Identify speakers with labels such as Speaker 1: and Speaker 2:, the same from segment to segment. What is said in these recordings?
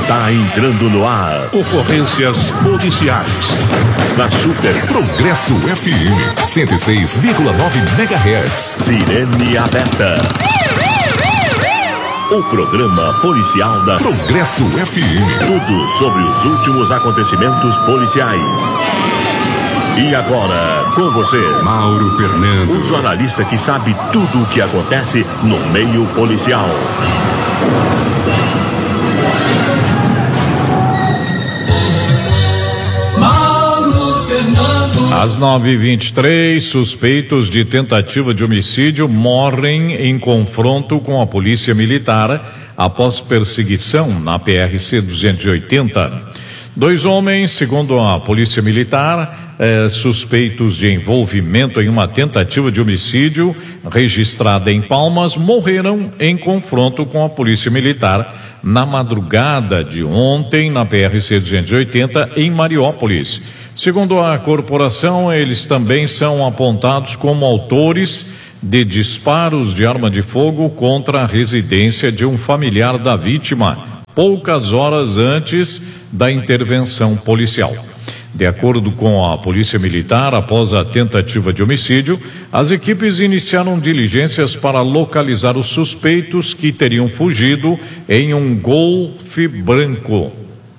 Speaker 1: Está entrando no ar. Ocorrências policiais. Na Super
Speaker 2: Progresso FM 106,9 MHz.
Speaker 1: Sirene aberta. O programa policial da
Speaker 2: Progresso FM.
Speaker 1: Tudo sobre os últimos acontecimentos policiais. E agora, com você,
Speaker 2: Mauro Fernando,
Speaker 1: o jornalista que sabe tudo o que acontece no meio policial.
Speaker 3: Às 9h23, suspeitos de tentativa de homicídio morrem em confronto com a polícia militar após perseguição na PRC 280. 2 homens, segundo a polícia militar, suspeitos de envolvimento em uma tentativa de homicídio registrada em Palmas, morreram em confronto com a polícia militar na madrugada de ontem na PRC 280 em Mariópolis. Segundo a corporação, eles também são apontados como autores de disparos de arma de fogo contra a residência de um familiar da vítima, poucas horas antes da intervenção policial. De acordo com a Polícia Militar, após a tentativa de homicídio, as equipes iniciaram diligências para localizar os suspeitos que teriam fugido em um Golf branco.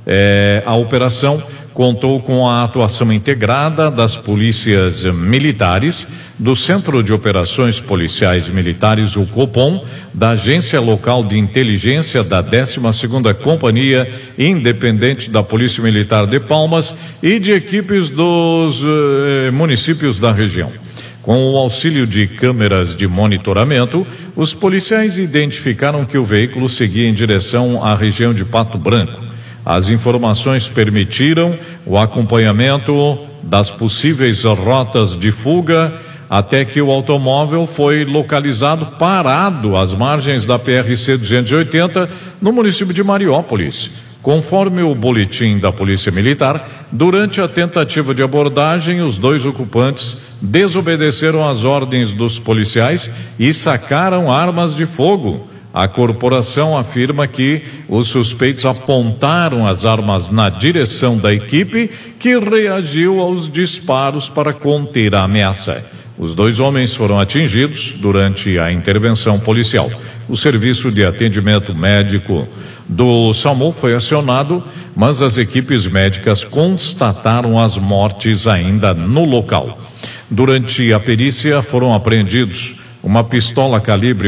Speaker 3: A operação contou com a atuação integrada das polícias militares, do Centro de Operações Policiais Militares, o Copom, da Agência Local de Inteligência da 12ª Companhia Independente da Polícia Militar de Palmas e de equipes dos municípios da região. Com o auxílio de câmeras de monitoramento, os policiais identificaram que o veículo seguia em direção à região de Pato Branco. As informações permitiram o acompanhamento das possíveis rotas de fuga até que o automóvel foi localizado parado às margens da PRC 280 no município de Mariópolis. Conforme o boletim da Polícia Militar, durante a tentativa de abordagem, os 2 ocupantes desobedeceram às ordens dos policiais e sacaram armas de fogo. A corporação afirma que os suspeitos apontaram as armas na direção da equipe, que reagiu aos disparos para conter a ameaça. Os 2 homens foram atingidos durante a intervenção policial. O serviço de atendimento médico do SAMU foi acionado, mas as equipes médicas constataram as mortes ainda no local. Durante a perícia foram apreendidos uma pistola calibre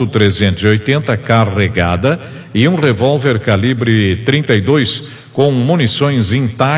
Speaker 3: .380 carregada e um revólver calibre 32 com munições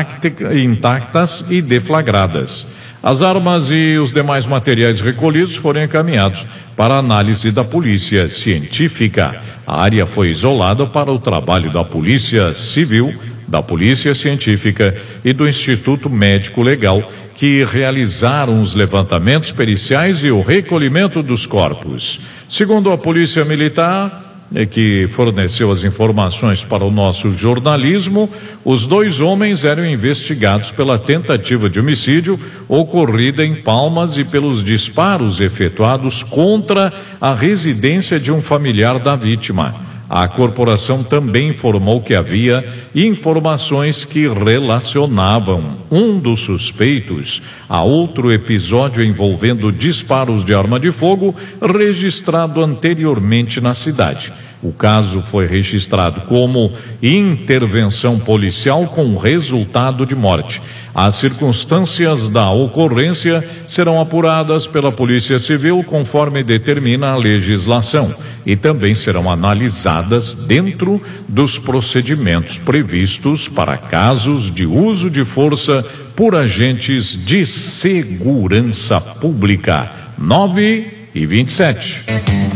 Speaker 3: intactas e deflagradas. As armas e os demais materiais recolhidos foram encaminhados para análise da Polícia Científica. A área foi isolada para o trabalho da Polícia Civil, da Polícia Científica e do Instituto Médico Legal, que realizaram os levantamentos periciais e o recolhimento dos corpos. Segundo a Polícia Militar, que forneceu as informações para o nosso jornalismo, os 2 homens eram investigados pela tentativa de homicídio ocorrida em Palmas e pelos disparos efetuados contra a residência de um familiar da vítima. A corporação também informou que havia informações que relacionavam um dos suspeitos a outro episódio envolvendo disparos de arma de fogo registrado anteriormente na cidade. O caso foi registrado como intervenção policial com resultado de morte. As circunstâncias da ocorrência serão apuradas pela Polícia Civil conforme determina a legislação e também serão analisadas dentro dos procedimentos previstos para casos de uso de força por agentes de segurança pública. 9h27.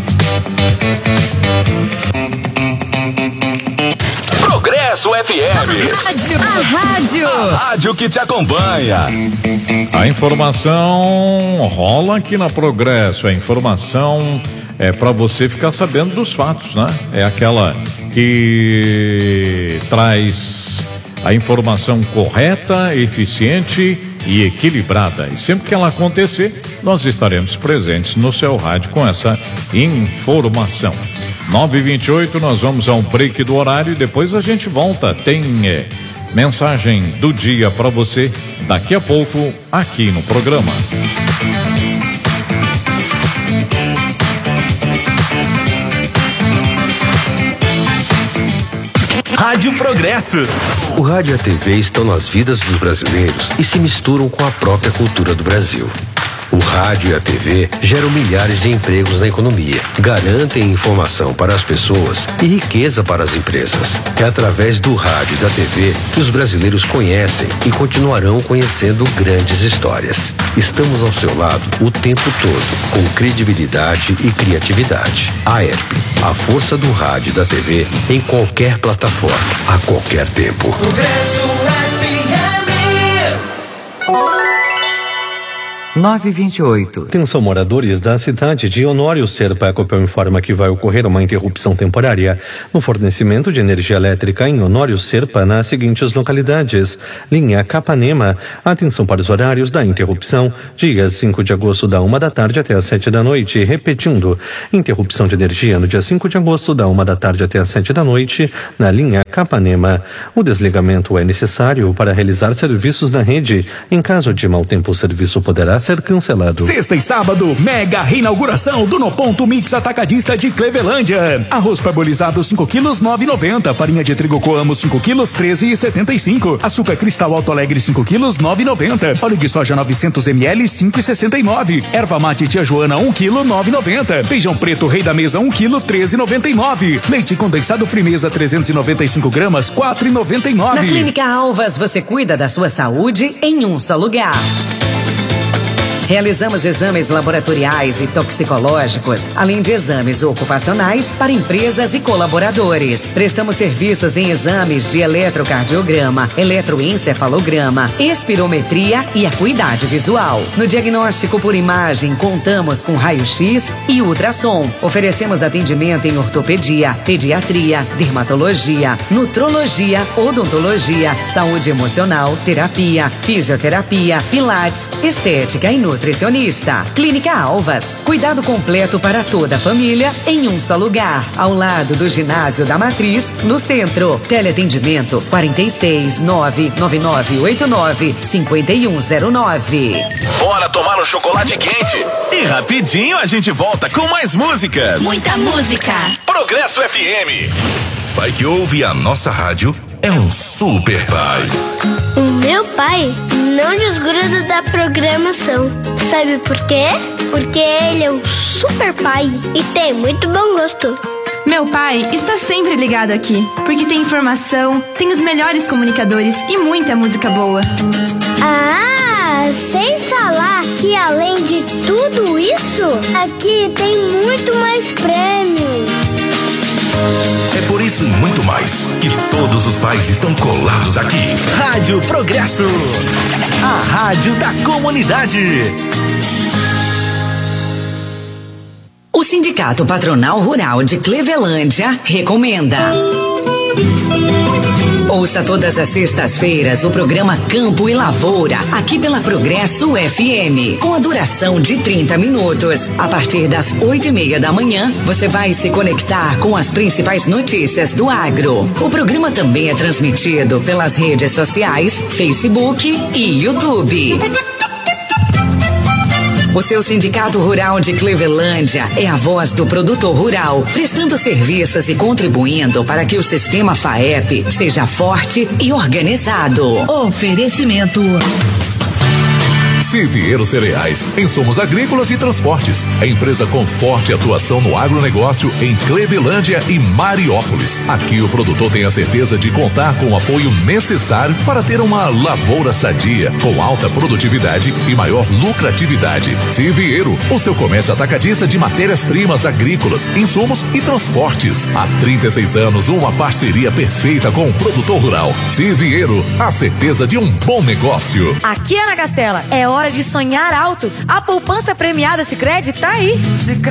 Speaker 4: Progresso FM. A rádio que te acompanha.
Speaker 3: A informação rola aqui na Progresso. A informação é para você ficar sabendo dos fatos, né? É aquela que traz a informação correta, eficiente e equilibrada. E sempre que ela acontecer, nós estaremos presentes no seu rádio com essa informação. 9h28, nós vamos a um break do horário e depois a gente volta. Tem mensagem do dia para você daqui a pouco aqui no programa.
Speaker 4: Rádio Progresso.
Speaker 5: O rádio e a TV estão nas vidas dos brasileiros e se misturam com a própria cultura do Brasil. O rádio e a TV geram milhares de empregos na economia, garantem informação para as pessoas e riqueza para as empresas. É através do rádio e da TV que os brasileiros conhecem e continuarão conhecendo grandes histórias. Estamos ao seu lado o tempo todo, com credibilidade e criatividade. A ERP, a força do rádio e da TV em qualquer plataforma, a qualquer tempo.
Speaker 6: Progresso FM.
Speaker 7: 9h28.
Speaker 8: Atenção, moradores da cidade de Honório Serpa. A Copel informa que vai ocorrer uma interrupção temporária no fornecimento de energia elétrica em Honório Serpa nas seguintes localidades: linha Capanema. Atenção para os horários da interrupção: dia 5 de agosto da 1 da tarde até as 7 da noite. Repetindo, interrupção de energia no dia 5 de agosto da 1 da tarde até as 7 da noite na linha Capanema. O desligamento é necessário para realizar serviços na rede. Em caso de mau tempo, o serviço poderá ser cancelado.
Speaker 9: Sexta e sábado, mega reinauguração do No Ponto Mix Atacadista de Clevelândia. Arroz parbolizado 5 quilos 9,90. Farinha de trigo Coamo 5 quilos 13,75. Açúcar cristal Alto Alegre 5 quilos 9,90. Óleo de soja 900 ml 5,69. Erva mate Tia Joana 1 quilo 9,90. Feijão preto Rei da Mesa 1 quilo 13,99. Leite condensado Frimeza 395 gramas 4,99.
Speaker 10: Na Clínica Alvas você cuida da sua saúde em um só lugar. Realizamos exames laboratoriais e toxicológicos, além de exames ocupacionais para empresas e colaboradores. Prestamos serviços em exames de eletrocardiograma, eletroencefalograma, espirometria e acuidade visual. No diagnóstico por imagem, contamos com raio-x e ultrassom. Oferecemos atendimento em ortopedia, pediatria, dermatologia, nutrologia, odontologia, saúde emocional, terapia, fisioterapia, pilates, estética e nutricionista. Clínica Alvas, cuidado completo para toda a família em um só lugar, ao lado do Ginásio da Matriz, no centro. Teleatendimento 46-99989-5109.
Speaker 4: Bora tomar um chocolate quente e rapidinho a gente volta com mais músicas.
Speaker 11: Muita música.
Speaker 4: Progresso FM. Pai que ouve a nossa rádio é um super pai.
Speaker 12: O meu pai não desgruda da programação. Sabe por quê? Porque ele é um super pai e tem muito bom gosto.
Speaker 11: Meu pai está sempre ligado aqui, porque tem informação, tem os melhores comunicadores e muita música boa.
Speaker 12: Ah, sem falar que além de tudo isso, aqui tem muito mais prêmios.
Speaker 4: É por isso e muito mais que todos os pais estão colados aqui. Rádio Progresso, a rádio da comunidade.
Speaker 10: O Sindicato Patronal Rural de Clevelândia recomenda. Ouça todas as sextas-feiras o programa Campo e Lavoura, aqui pela Progresso FM, com a duração de 30 minutos. A partir das 8:30 da manhã, você vai se conectar com as principais notícias do agro. O programa também é transmitido pelas redes sociais, Facebook e YouTube. O seu Sindicato Rural de Clevelândia é a voz do produtor rural, prestando serviços e contribuindo para que o sistema FAEP seja forte e organizado. Oferecimento
Speaker 2: Civieiro Cereais, insumos agrícolas e transportes. A empresa com forte atuação no agronegócio em Clevelândia e Mariópolis. Aqui o produtor tem a certeza de contar com o apoio necessário para ter uma lavoura sadia, com alta produtividade e maior lucratividade. Civieiro, o seu comércio atacadista de matérias-primas agrícolas, insumos e transportes. Há 36 anos, uma parceria perfeita com o produtor rural. Civieiro, a certeza de um bom negócio.
Speaker 13: Aqui, Ana Castela, é hora de sonhar alto. A poupança premiada Sicredi tá aí.